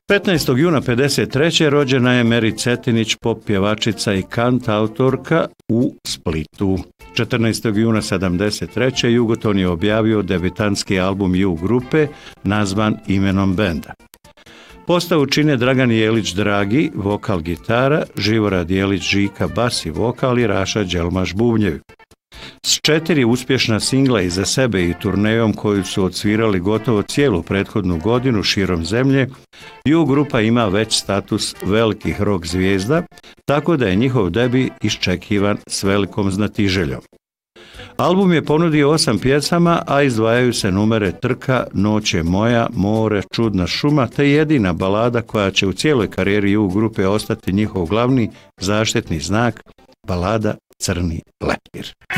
15. juna 1953. rođena je Meri Cetinić, pop pjevačica i kantautorka u Splitu. 14. juna 1973. Jugoton je objavio debitantski album U grupe nazvan imenom benda. Postavu čine Dragan Jelić Dragi, vokal gitara, Živorad Jelić Žika bas i vokal i Raša Đelmaš bubnjevi. S 4 uspješna singla iza sebe i turnejom koju su odsvirali gotovo cijelu prethodnu godinu širom zemlje, U grupa ima već status velikih rock zvijezda, tako da je njihov debi iščekivan s velikom znatiželjom. Album je ponudio 8 pjesama, a izdvajaju se numere Trka, Noć je moja, More, Čudna šuma, te jedina balada koja će u cijeloj karijeri U grupe ostati njihov glavni zaštitni znak, balada Crni leptir.